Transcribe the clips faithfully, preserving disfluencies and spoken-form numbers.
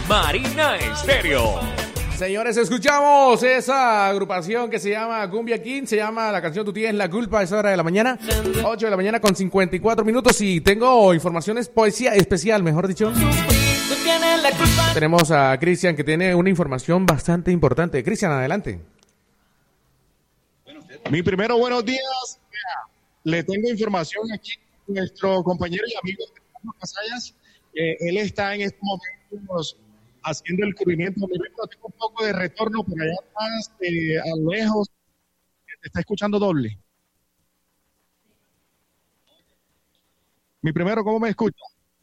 Marina Estéreo. Señores, escuchamos esa agrupación que se llama Cumbia King, se llama la canción Tú tienes la culpa, a esa hora de la mañana, ocho de la mañana con cincuenta y cuatro minutos, y tengo informaciones, poesía especial, mejor dicho. Tenemos a Cristian que tiene una información bastante importante. Cristian, adelante. Mi primero buenos días. Le tengo información aquí a nuestro compañero y amigo Fernando Casallas. Eh, él está en estos momentos haciendo el cubrimiento. Mi primero, tengo un poco de retorno por allá atrás, eh, a lo lejos. Te está escuchando doble. Mi primero, ¿cómo me escucha?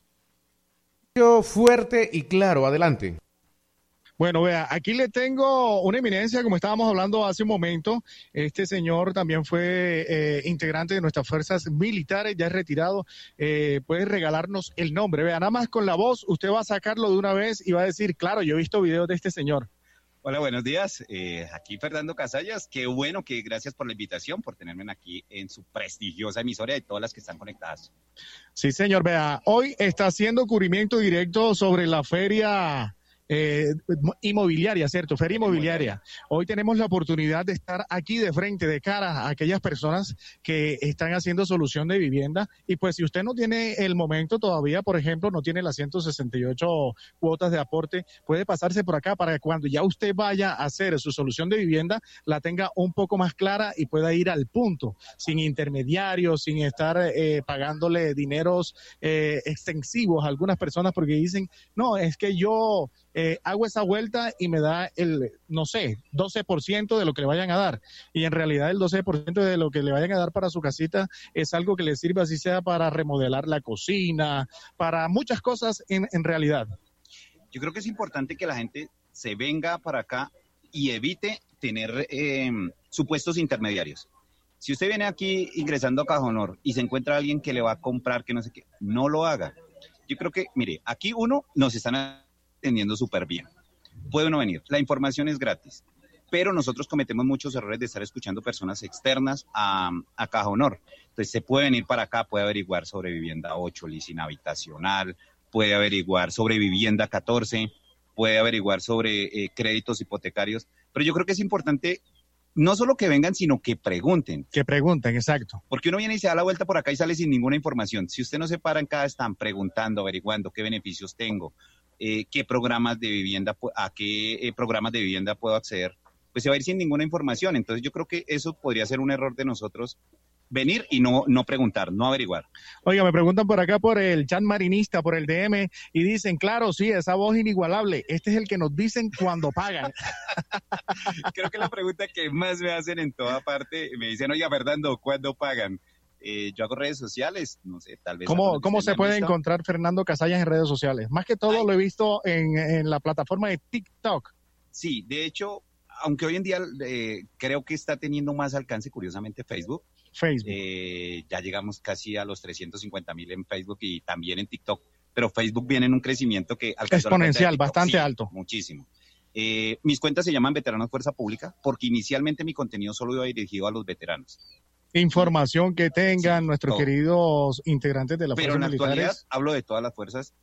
Fuerte y claro, adelante. Bueno, vea, aquí le tengo una eminencia, como estábamos hablando hace un momento. Este señor también fue eh, integrante de nuestras fuerzas militares, ya es retirado. Eh, puede regalarnos el nombre. Vea, nada más con la voz, usted va a sacarlo de una vez y va a decir, claro, yo he visto videos de este señor. Hola, buenos días. Eh, aquí Fernando Casallas. Qué bueno que gracias por la invitación, por tenerme aquí en su prestigiosa emisora y todas las que están conectadas. Sí, señor. Vea, hoy está haciendo cubrimiento directo sobre la feria Eh, inmobiliaria, ¿cierto? Feria inmobiliaria. Hoy tenemos la oportunidad de estar aquí de frente, de cara a aquellas personas que están haciendo solución de vivienda. Y pues si usted no tiene el momento todavía, por ejemplo, no tiene las ciento sesenta y ocho cuotas de aporte, puede pasarse por acá para que cuando ya usted vaya a hacer su solución de vivienda, la tenga un poco más clara y pueda ir al punto, sin intermediarios, sin estar eh, pagándole dineros eh, extensivos a algunas personas porque dicen, no, es que yo Eh, hago esa vuelta y me da el, no sé, doce por ciento de lo que le vayan a dar. Y en realidad el doce por ciento de lo que le vayan a dar para su casita es algo que le sirve, así sea para remodelar la cocina, para muchas cosas en, en realidad. Yo creo que es importante que la gente se venga para acá y evite tener eh, supuestos intermediarios. Si usted viene aquí ingresando a Caja Honor y se encuentra alguien que le va a comprar, que no sé qué, no lo haga. Yo creo que, mire, aquí uno nos están entendiendo súper bien. Puede uno venir, la información es gratis, pero nosotros cometemos muchos errores de estar escuchando personas externas a, a Caja Honor. Entonces se puede venir para acá, puede averiguar sobre vivienda ocho, leasing habitacional, puede averiguar sobre vivienda catorce, puede averiguar sobre eh, créditos hipotecarios, pero yo creo que es importante no solo que vengan, sino que pregunten. Que pregunten, exacto. Porque uno viene y se da la vuelta por acá y sale sin ninguna información. Si usted no se para en cada stand preguntando, averiguando qué beneficios tengo, Eh, qué programas de vivienda, a qué eh, programas de vivienda puedo acceder, pues se va a ir sin ninguna información. Entonces yo creo que eso podría ser un error de nosotros, venir y no, no preguntar, no averiguar. Oiga, me preguntan por acá por el chat marinista, por el D M, y dicen, claro, sí, esa voz inigualable, este es el que nos dicen cuando pagan. Creo que la pregunta que más me hacen en toda parte, me dicen, oiga, Fernando, ¿cuándo pagan? Eh, yo hago redes sociales, no sé, tal vez. ¿Cómo, cómo se puede visto? encontrar Fernando Casallas en redes sociales? Más que todo Ay. lo he visto en, en la plataforma de TikTok. Sí, de hecho, aunque hoy en día eh, creo que está teniendo más alcance, curiosamente, Facebook. Facebook. Eh, ya llegamos casi a los trescientos cincuenta mil en Facebook y también en TikTok, pero Facebook viene en un crecimiento que alcanzó exponencial, bastante sí, alto. Muchísimo. Eh, mis cuentas se llaman Veteranos Fuerza Pública porque inicialmente mi contenido solo iba dirigido a los veteranos. Información que tengan sí, nuestros todo. queridos integrantes de la Pero fuerza en la militares. actualidad hablo de todas las fuerzas